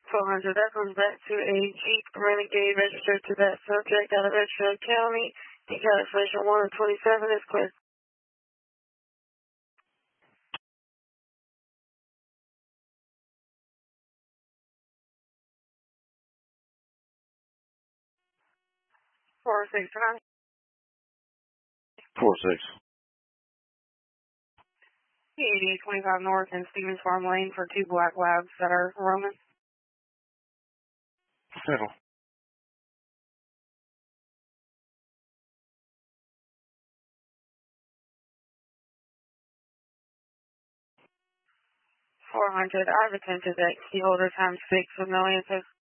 400, that comes back to a Jeep Renegade registered to that subject out of Edgefield County. The cancellation 1 of 27 is clear. Four six nine. 46. 8825 North and Stevens Farm Lane for 2 black labs that are roaming. Settle. 400, I've attempted that key holder times 6 with no answer.